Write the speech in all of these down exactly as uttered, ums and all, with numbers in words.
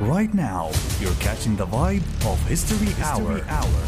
Right now, you're catching the vibe of History, History Hour. Hour.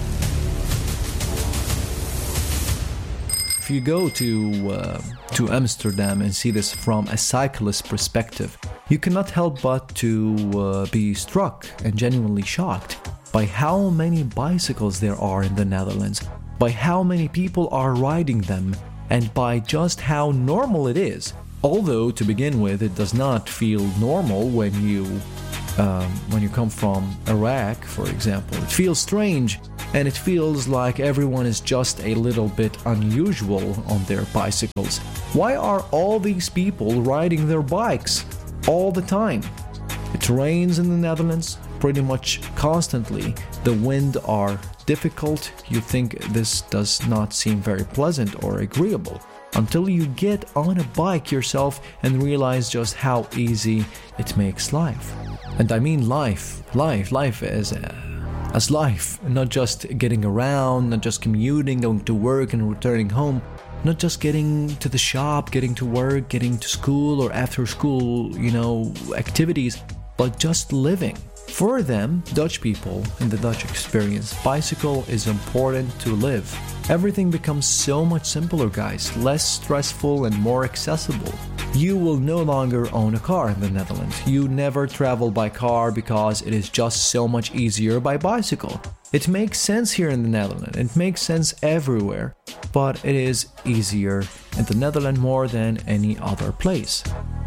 If you go to uh, to Amsterdam and see this from a cyclist perspective, you cannot help but to uh, be struck and genuinely shocked by how many bicycles there are in the Netherlands, by how many people are riding them, and by just how normal it is. Although, to begin with, it does not feel normal when you um, when you come from Iraq, for example. It feels strange, and it feels like everyone is just a little bit unusual on their bicycles. Why are all these people riding their bikes all the time? It rains in the Netherlands pretty much constantly. The wind are difficult. You think this does not seem very pleasant or agreeable until you get on a bike yourself and realize just how easy it makes life. And I mean life, life, life as a as life, not just getting around, not just commuting, going to work and returning home, not just getting to the shop, getting to work, getting to school or after school, you know, activities, but just living. For them, Dutch people, in the Dutch experience, bicycle is important to live. Everything becomes so much simpler, guys, less stressful and more accessible. You will no longer own a car in the Netherlands. You never travel by car because it is just so much easier by bicycle. It makes sense here in the Netherlands. It makes sense everywhere, but it is easier in the Netherlands more than any other place.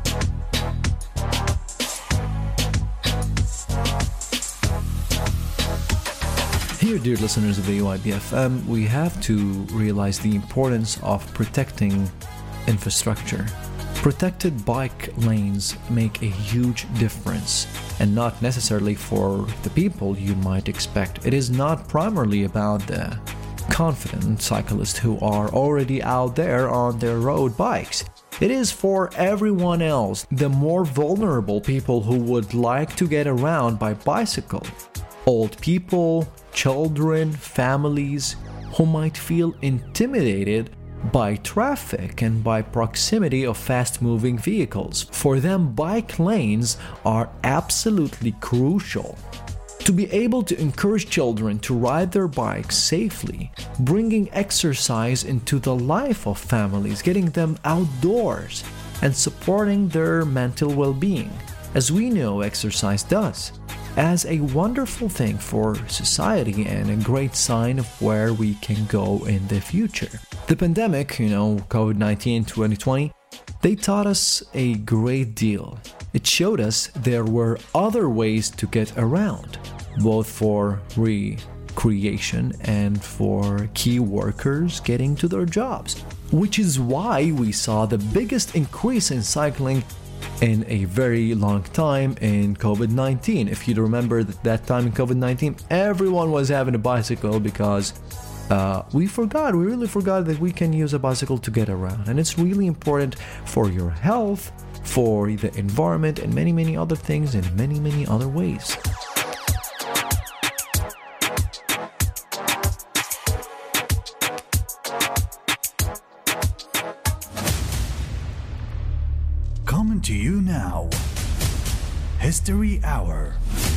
Here, dear listeners of the U I B F M, we have to realize the importance of protecting infrastructure. Protected bike lanes make a huge difference, and not necessarily for the people you might expect. It is not primarily about the confident cyclists who are already out there on their road bikes. It is for everyone else, the more vulnerable people who would like to get around by bicycle. Old people, children, families who might feel intimidated by traffic and by proximity of fast-moving vehicles. For them, bike lanes are absolutely crucial. To be able to encourage children to ride their bikes safely, bringing exercise into the life of families, getting them outdoors, and supporting their mental well-being, as we know exercise does, as a wonderful thing for society and a great sign of where we can go in the future. The pandemic, you know, covid nineteen twenty twenty, they taught us a great deal. It showed us there were other ways to get around, both for recreation and for key workers getting to their jobs, which is why we saw the biggest increase in cycling in a very long time in covid nineteen. If you remember that, that time in covid nineteen, everyone was having a bicycle because uh, we forgot, we really forgot that we can use a bicycle to get around. And it's really important for your health, for the environment, and many, many other things in many, many other ways. Coming to you now, History Hour.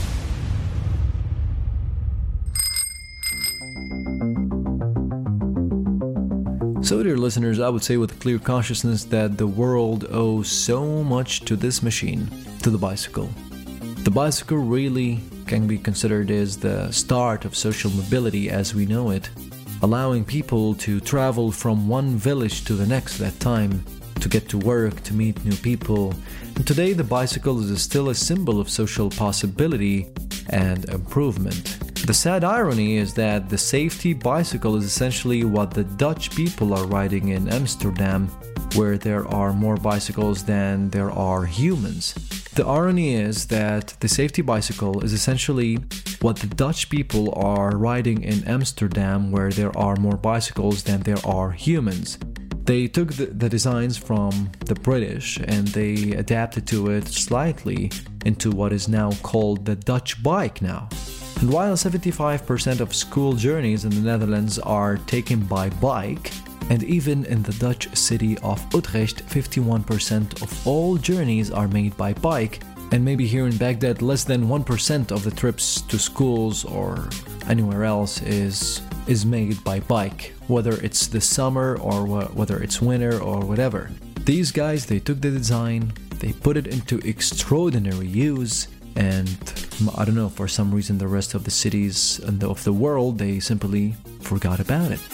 So, dear listeners, I would say with a clear consciousness that the world owes so much to this machine, to the bicycle. The bicycle really can be considered as the start of social mobility as we know it, allowing people to travel from one village to the next at that time, to get to work, to meet new people. And today the bicycle is still a symbol of social possibility and improvement. The sad irony is that the safety bicycle is essentially what the Dutch people are riding in Amsterdam, where there are more bicycles than there are humans. The irony is that the safety bicycle is essentially what the Dutch people are riding in Amsterdam, where there are more bicycles than there are humans. They took the, the designs from the British and they adapted to it slightly into what is now called the Dutch bike now. And while seventy-five percent of school journeys in the Netherlands are taken by bike, and even in the Dutch city of Utrecht, fifty-one percent of all journeys are made by bike, And maybe here in Baghdad, less than one percent of the trips to schools or anywhere else is is made by bike, whether it's the summer or wh- whether it's winter or whatever. These guys, they took the design, they put it into extraordinary use, and I don't know, for some reason the rest of the cities and of the world, they simply forgot about it.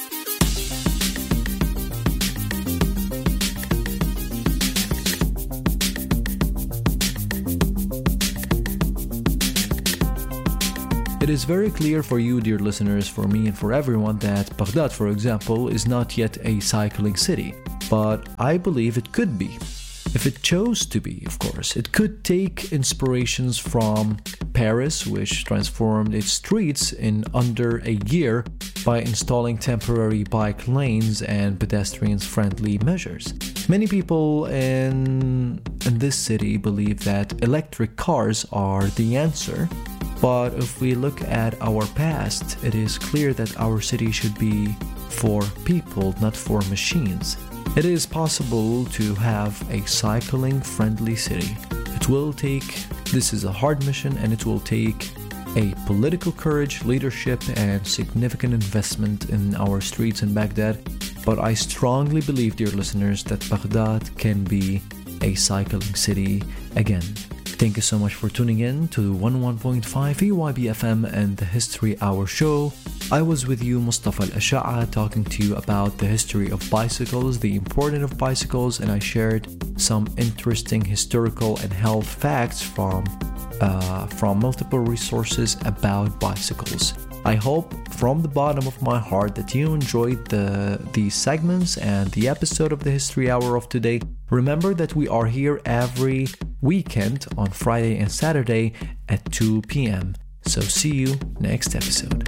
It is very clear for you, dear listeners, for me and for everyone, that Baghdad, for example, is not yet a cycling city. But I believe it could be. If it chose to be, of course. It could take inspirations from Paris, which transformed its streets in under a year by installing temporary bike lanes and pedestrian-friendly measures. Many people in, in this city believe that electric cars are the answer. But if we look at our past, it is clear that our city should be for people, not for machines. It is possible to have a cycling-friendly city. It will take, this is a hard mission, and it will take a political courage, leadership, and significant investment in our streets in Baghdad. But I strongly believe, dear listeners, that Baghdad can be a cycling city again. Thank you so much for tuning in to one oh one point five E Y B F M and the History Hour show. I was with you, Mustafa Al-Asha'a, talking to you about the history of bicycles, the importance of bicycles, and I shared some interesting historical and health facts from uh, from multiple resources about bicycles. I hope from the bottom of my heart that you enjoyed the these segments and the episode of the History Hour of today. Remember that we are here every weekend on Friday and Saturday at two p.m. So see you next episode.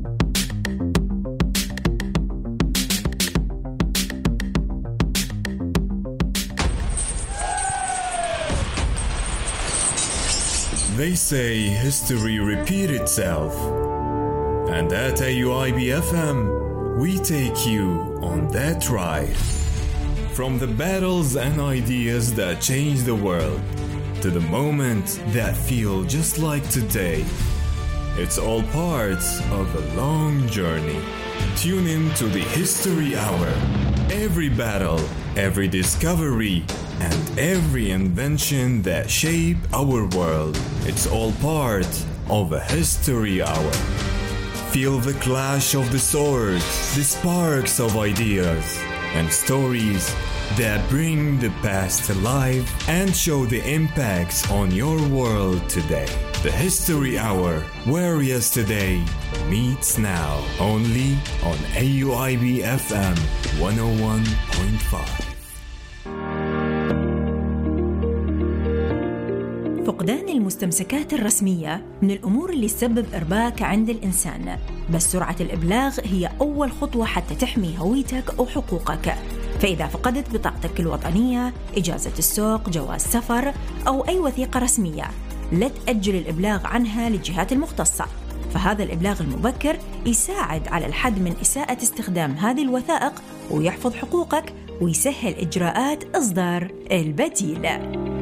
They say history repeats itself. And at A U I B F M, we take you on that ride. From the battles and ideas that change the world, to the moments that feel just like today. It's all parts of a long journey. Tune in to the History Hour. Every battle, every discovery, and every invention that shaped our world. It's all part of a History Hour. Feel the clash of the swords, the sparks of ideas, and stories that bring the past to life and show the impacts on your world today. The History Hour, where yesterday meets now, only on A U I B F M one oh one point five. فقدان المستمسكات الرسمية من الأمور اللي تسبب إرباك عند الإنسان، بس سرعة الإبلاغ هي أول خطوة حتى تحمي هويتك وحقوقك. فإذا فقدت بطاقتك الوطنية، إجازة السوق، جواز سفر أو أي وثيقة رسمية، لا تأجل الإبلاغ عنها للجهات المختصة. فهذا الإبلاغ المبكر يساعد على الحد من إساءة استخدام هذه الوثائق ويحفظ حقوقك ويسهل إجراءات إصدار البديل.